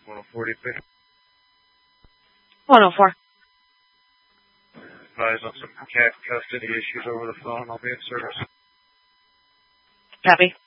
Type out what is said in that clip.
104 DP. 104. Advise on some cat custody issues over the phone. I'll be in service. Copy.